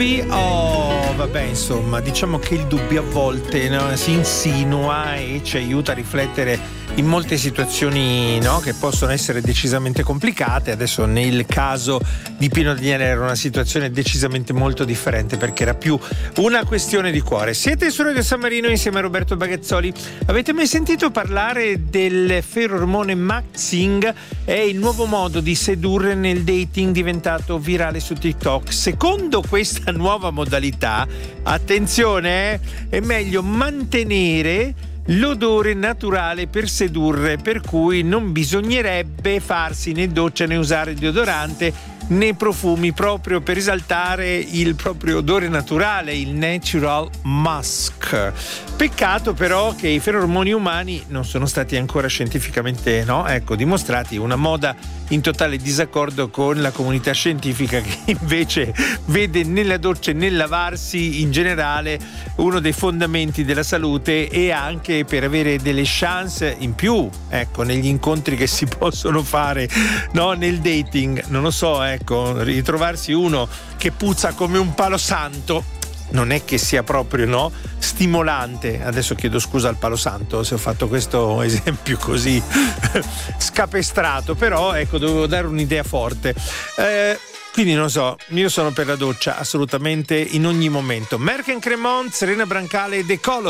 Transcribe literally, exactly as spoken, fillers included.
Oh, vabbè, insomma, diciamo che il dubbio a volte, no, si insinua e ci aiuta a riflettere in molte situazioni, no, che possono essere decisamente complicate. Adesso nel caso di Pino Daniele era una situazione decisamente molto differente, perché era più una questione di cuore. Siete su Radio San Marino insieme a Roberto Bagazzoli. Avete mai sentito parlare del ferormone maxing? È il nuovo modo di sedurre nel dating diventato virale su TikTok. Secondo questa nuova modalità, attenzione, eh, è meglio mantenere l'odore naturale per sedurre, per cui non bisognerebbe farsi né doccia né usare deodorante né profumi, proprio per esaltare il proprio odore naturale, il natural musk. Peccato però che i feromoni umani non sono stati ancora scientificamente, no, ecco, dimostrati, una moda in totale disaccordo con la comunità scientifica, che invece vede nella doccia e nel lavarsi in generale uno dei fondamenti della salute, e anche per avere delle chance in più, ecco, negli incontri che si possono fare, no, nel dating. Non lo so, ecco, ritrovarsi uno che puzza come un palo santo non è che sia proprio, no, stimolante. Adesso chiedo scusa al palo santo se ho fatto questo esempio così scapestrato, però ecco, dovevo dare un'idea forte. Eh, quindi non so, io sono per la doccia assolutamente in ogni momento. Merck and Cremont, Serena Brancale e The Color.